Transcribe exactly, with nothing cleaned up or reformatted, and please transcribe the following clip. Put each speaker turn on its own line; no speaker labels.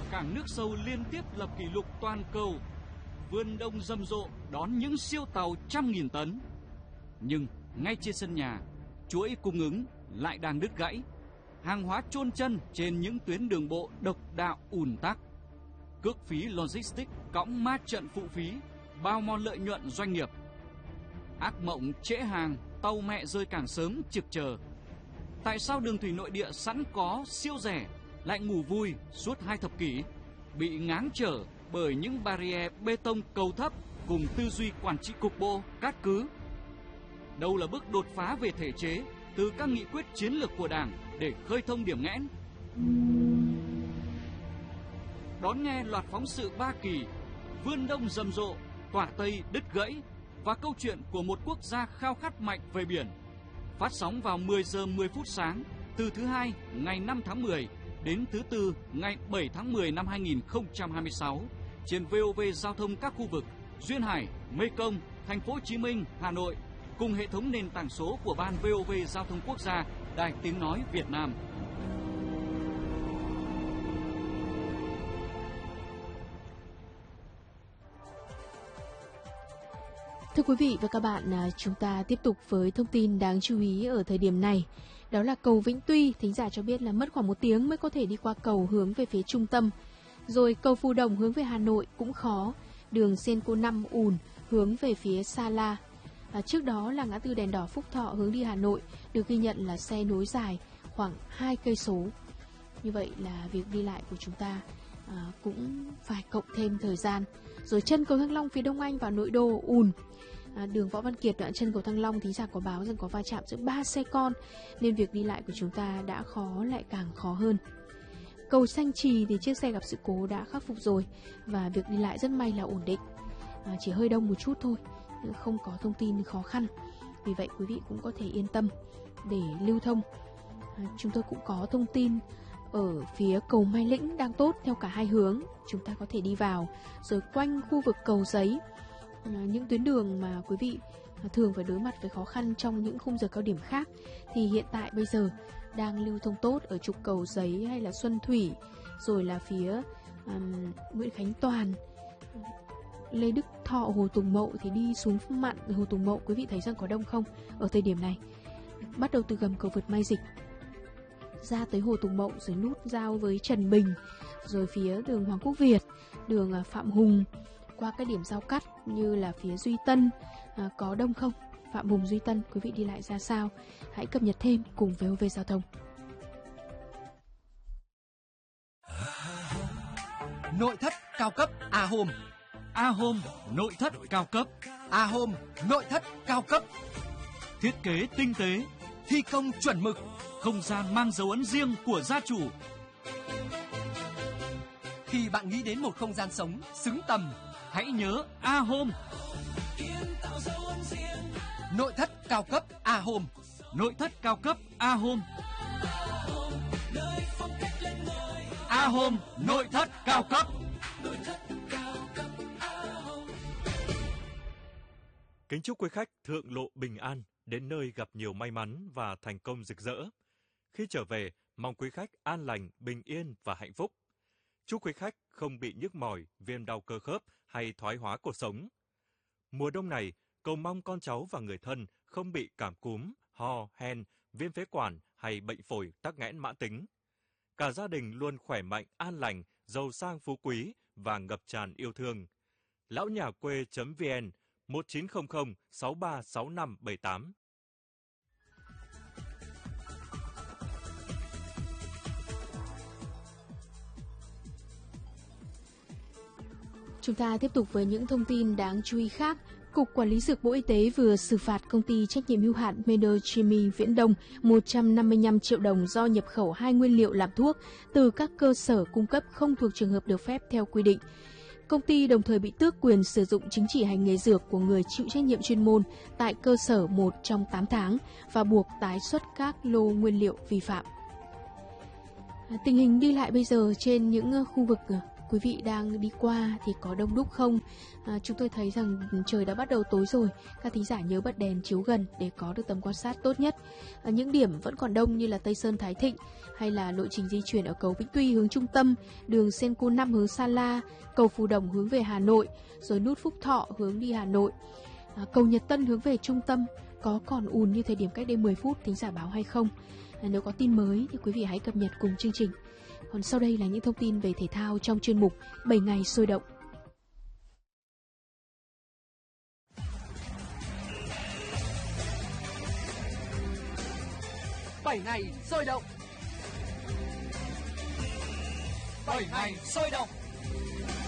cảng nước sâu liên tiếp lập kỷ lục toàn cầu. Vườn đông rầm rộ đón những siêu tàu trăm nghìn tấn. Nhưng ngay trên sân nhà, chuỗi cung ứng lại đang đứt gãy. Hàng hóa chôn chân trên những tuyến đường bộ độc đạo ùn tắc. Cước phí logistics cõng ma trận phụ phí, bao mòn lợi nhuận doanh nghiệp. Ác mộng trễ hàng, tàu mẹ rơi cảng sớm trực chờ. Tại sao đường thủy nội địa sẵn có siêu rẻ lại ngủ vui suốt hai thập kỷ, bị ngáng trở bởi những barrier bê tông cầu thấp cùng tư duy quản trị cục bộ, cát cứ? Đâu là bước đột phá về thể chế từ các nghị quyết chiến lược của Đảng để khơi thông điểm nghẽn? Đón nghe loạt phóng sự ba kỳ, vươn đông rầm rộ, tỏa tây đứt gãy và câu chuyện của một quốc gia khao khát mạnh về biển. Phát sóng vào mười giờ mười phút sáng từ thứ hai ngày năm tháng mười đến thứ tư ngày bảy tháng mười năm hai nghìn không trăm hai mươi sáu trên vê o vê Giao thông các khu vực Duyên Hải, Mekong, Thành phố Hồ Chí Minh, Hà Nội cùng hệ thống nền tảng số của Ban vê o vê Giao thông Quốc gia, Đài Tiếng nói Việt Nam.
Thưa quý vị và các bạn, chúng ta tiếp tục với thông tin đáng chú ý ở thời điểm này. Đó là cầu Vĩnh Tuy, thính giả cho biết là mất khoảng một tiếng mới có thể đi qua cầu hướng về phía trung tâm. Rồi cầu Phù Đồng hướng về Hà Nội cũng khó, đường Senco năm ùn hướng về phía Sa La. À, trước đó là ngã tư đèn đỏ Phúc Thọ hướng đi Hà Nội được ghi nhận là xe nối dài khoảng hai cây số. Như vậy là việc đi lại của chúng ta à, cũng phải cộng thêm thời gian. Rồi chân cầu Thăng Long phía Đông Anh vào nội đô ùn. À, đường Võ Văn Kiệt đoạn chân cầu Thăng Long, thính giả có báo rằng có va chạm giữa ba xe con nên việc đi lại của chúng ta đã khó lại càng khó hơn. Cầu Thanh Trì thì chiếc xe gặp sự cố đã khắc phục rồi và việc đi lại rất may là ổn định, à, chỉ hơi đông một chút thôi, không có thông tin khó khăn. Vì vậy quý vị cũng có thể yên tâm để lưu thông. À, chúng tôi cũng có thông tin ở phía cầu Mai Lĩnh đang tốt theo cả hai hướng, chúng ta có thể đi vào. Rồi quanh khu vực cầu Giấy, à, những tuyến đường mà quý vị thường phải đối mặt với khó khăn trong những khung giờ cao điểm khác thì hiện tại bây giờ đang lưu thông tốt ở trục cầu Giấy hay là Xuân Thủy, rồi là phía um, Nguyễn Khánh Toàn, Lê Đức Thọ, Hồ Tùng Mậu thì đi xuống mặn Hồ Tùng Mậu, quý vị thấy rằng có đông không? Ở thời điểm này, bắt đầu từ gầm cầu vượt Mai Dịch ra tới Hồ Tùng Mậu, rồi nút giao với Trần Bình, rồi phía đường Hoàng Quốc Việt, đường Phạm Hùng, qua các điểm giao cắt như là phía Duy Tân, à, có đông không? Phạm Hùng, Duy Tân, quý vị đi lại ra sao? Hãy cập nhật thêm cùng vê o vê Giao thông.
Nội thất cao cấp A-Home.
A-Home nội thất cao cấp.
A-Home nội thất cao cấp.
Thiết kế tinh tế,
thi công chuẩn mực,
không gian mang dấu ấn riêng của gia chủ.
Khi bạn nghĩ đến một không gian sống xứng tầm,
hãy nhớ A-Home.
Nội thất cao cấp A-Home.
Nội thất cao cấp A-Home. A-Home nội thất cao cấp.
Kính chúc quý khách thượng lộ bình an, đến nơi gặp nhiều may mắn và thành công rực rỡ. Khi trở về, mong quý khách an lành, bình yên và hạnh phúc. Chúc quý khách không bị nhức mỏi, viêm đau cơ khớp hay thoái hóa cột sống. Mùa đông này, cầu mong con cháu và người thân không bị cảm cúm, ho, hen, viêm phế quản hay bệnh phổi tắc nghẽn mãn tính. Cả gia đình luôn khỏe mạnh, an lành, giàu sang phú quý và ngập tràn yêu thương. lão nhà quê.vn một chín không không sáu ba sáu năm bảy tám.
Chúng ta tiếp tục với những thông tin đáng chú ý khác. Cục Quản lý Dược Bộ Y tế vừa xử phạt công ty trách nhiệm hữu hạn Medochemy Viễn Đông một trăm năm mươi lăm triệu đồng do nhập khẩu hai nguyên liệu làm thuốc từ các cơ sở cung cấp không thuộc trường hợp được phép theo quy định. Công ty đồng thời bị tước quyền sử dụng chứng chỉ hành nghề dược của người chịu trách nhiệm chuyên môn tại cơ sở một trong tám tháng và buộc tái xuất các lô nguyên liệu vi phạm. Tình hình đi lại bây giờ trên những khu vực quý vị đang đi qua thì có đông đúc không? À, chúng tôi thấy rằng trời đã bắt đầu tối rồi. Các thính giả nhớ bật đèn chiếu gần để có được tầm quan sát tốt nhất. À, những điểm vẫn còn đông như là Tây Sơn Thái Thịnh, hay là lộ trình di chuyển ở cầu Vĩnh Tuy hướng trung tâm, đường Senco năm hướng Sa La, cầu Phù Đồng hướng về Hà Nội, rồi nút Phúc Thọ hướng đi Hà Nội, à, cầu Nhật Tân hướng về trung tâm. Có còn ùn như thời điểm cách đây mười phút thính giả báo hay không? À, nếu có tin mới thì quý vị hãy cập nhật cùng chương trình. Còn sau đây là những thông tin về thể thao trong chuyên mục bảy ngày sôi động.
bảy ngày sôi động. bảy ngày sôi động.